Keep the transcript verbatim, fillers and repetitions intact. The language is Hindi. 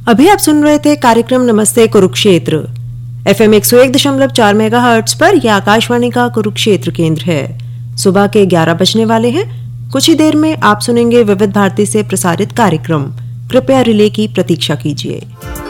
अभी आप सुन रहे थे कार्यक्रम नमस्ते कुरुक्षेत्र। एफएम एक सौ एक दशमलव चार मेगाहर्ट्ज पर यह आकाशवाणी का कुरुक्षेत्र केंद्र है। सुबह के ग्यारह बजने वाले हैं। कुछ ही देर में आप सुनेंगे विविध भारती से प्रसारित कार्यक्रम। कृपया रिले की प्रतीक्षा कीजिए।